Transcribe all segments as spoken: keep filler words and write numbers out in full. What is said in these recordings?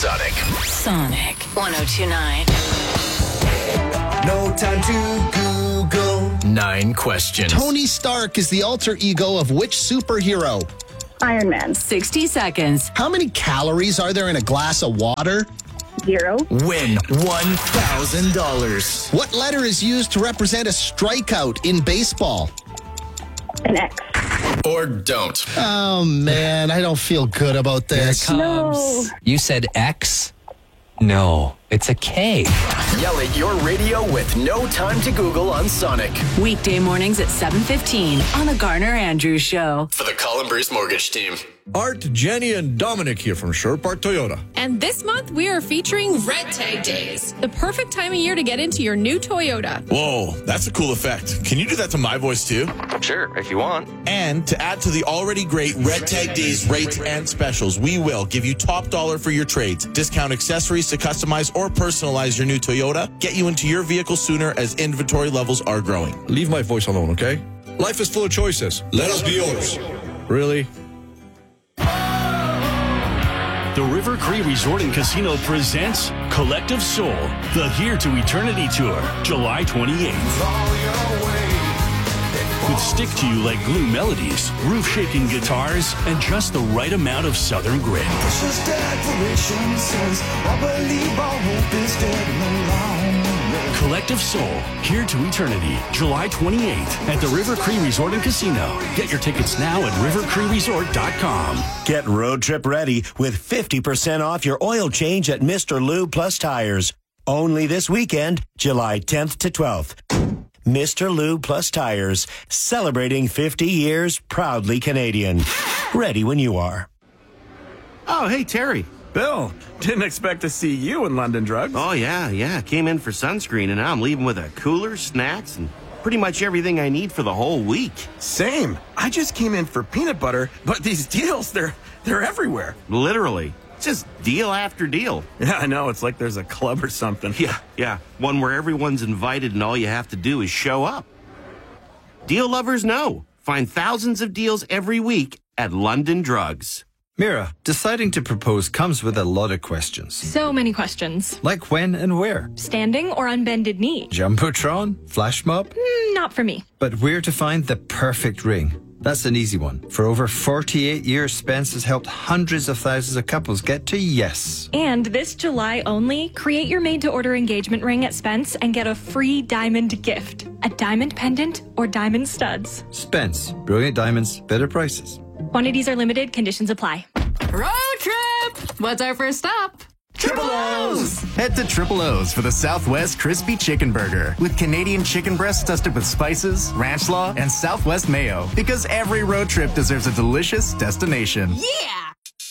Sonic. Sonic one oh two point nine. No time to Google. Nine questions. Tony Stark is the alter ego of which superhero? Iron Man. sixty seconds. How many calories are there in a glass of water? Zero. Win one thousand dollars. What letter is used to represent a strikeout in baseball? An X. Or don't. Oh, man, I don't feel good about this. No. You said X? No, it's a K. Yell at your radio with No Time to Google on Sonic. Weekday mornings at seven fifteen on the Garner Andrews Show. For the Colin Bruce Mortgage Team. Art, Jenny, and Dominic here from Sherwood Park Toyota. And this month, we are featuring Red Tag Days, the perfect time of year to get into your new Toyota. Whoa, that's a cool effect. Can you do that to my voice too? Sure, if you want. And to add to the already great Red Tag Days rates and specials, we will give you top dollar for your trades, discount accessories to customize or personalize your new Toyota, get you into your vehicle sooner as inventory levels are growing. Leave my voice alone, okay? Life is full of choices. Let us be yours. Really? The River Cree Resort and Casino presents Collective Soul, the Here to Eternity Tour, July twenty-eighth. With stick-to-you-like glue melodies, roof-shaking guitars, and just the right amount of Southern grit. Collective Soul, Here to Eternity, July twenty-eighth at the River Cree Resort and Casino. Get your tickets now at river cree resort dot com. Get road trip ready with fifty percent off your oil change at Mister Lube Plus Tires. Only this weekend, July tenth to twelfth. Mister Lube Plus Tires, celebrating fifty years, proudly Canadian. Ready when you are. Oh, hey, Terry. Bill, didn't expect to see you in London Drugs. Oh, yeah, yeah. Came in for sunscreen, and now I'm leaving with a cooler, snacks, and pretty much everything I need for the whole week. Same. I just came in for peanut butter, but these deals, they're they're everywhere. Literally. Just deal after deal. Yeah, I know. It's like there's a club or something. Yeah, yeah. One where everyone's invited and all you have to do is show up. Deal lovers know. Find thousands of deals every week at London Drugs. Mira, deciding to propose comes with a lot of questions. So many questions. Like when and where? Standing or on bended knee? Jumbotron? Flash mob? Mm, not for me. But where to find the perfect ring? That's an easy one. For over forty-eight years, Spence has helped hundreds of thousands of couples get to yes. And this July only, create your made-to-order engagement ring at Spence and get a free diamond gift. A diamond pendant or diamond studs. Spence. Brilliant diamonds, better prices. Quantities are limited. Conditions apply. Road trip! What's our first stop? Triple O's! Head to Triple O's for the Southwest Crispy Chicken Burger with Canadian chicken breasts dusted with spices, ranch slaw, and Southwest mayo. Because every road trip deserves a delicious destination. Yeah!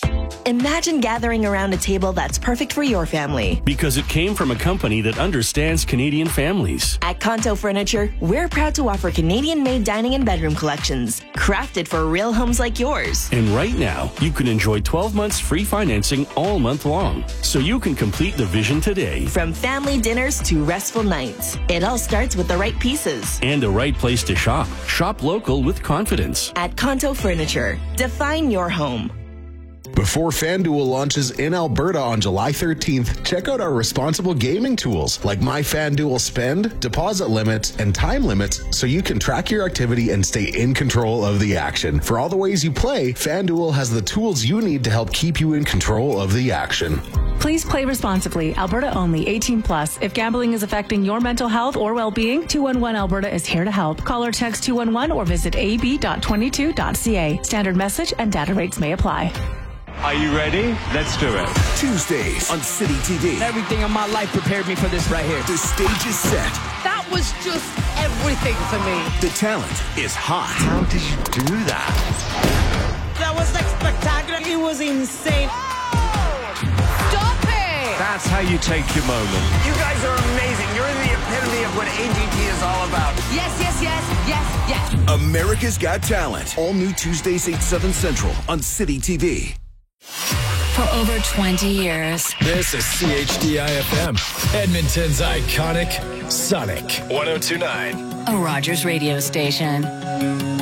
Imagine gathering around a table that's perfect for your family. Because it came from a company that understands Canadian families. At Conto Furniture, we're proud to offer Canadian-made dining and bedroom collections, crafted for real homes like yours. And right now, you can enjoy twelve months free financing all month long. So you can complete the vision today. From family dinners to restful nights, it all starts with the right pieces. And the right place to shop. Shop local with confidence. At Conto Furniture, define your home. Before FanDuel launches in Alberta on July thirteenth, check out our responsible gaming tools like My FanDuel Spend, deposit limits, and time limits so you can track your activity and stay in control of the action. For all the ways you play, FanDuel has the tools you need to help keep you in control of the action. Please play responsibly. Alberta only. eighteen plus. If gambling is affecting your mental health or well-being, two one one Alberta is here to help. Call or text two one one or visit a b dot twenty-two dot c a. Standard message and data rates may apply. Are you ready? Let's do it. Tuesdays on City T V. Everything in my life prepared me for this right here. The stage is set. That was just everything for me. The talent is hot. How did you do that? That was like spectacular. It was insane. Stop it! That's how you take your moment. You guys are amazing. You're the epitome of what A G T is all about. Yes, yes, yes, yes, yes. America's Got Talent. All new Tuesdays, eight, seven Central on City T V. For over twenty years. This is C H D I F M, Edmonton's iconic Sonic one oh two point nine. A Rogers radio station.